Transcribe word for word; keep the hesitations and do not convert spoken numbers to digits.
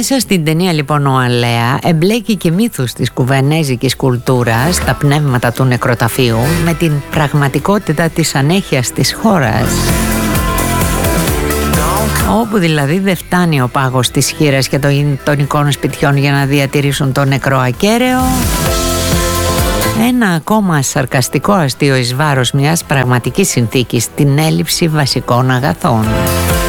Μέσα στην ταινία λοιπόν ο Αλέα εμπλέκει και μύθους της κουβενέζικης κουλτούρας, τα πνεύματα του νεκροταφείου, με την πραγματικότητα της ανέχειας της χώρας, όπου δηλαδή δεν φτάνει ο πάγος της χήρας και των εικόνων σπιτιών για να διατηρήσουν το νεκρό ακέραιο. Ένα ακόμα σαρκαστικό αστείο εις βάρος μιας πραγματικής συνθήκης, την έλλειψη βασικών αγαθών.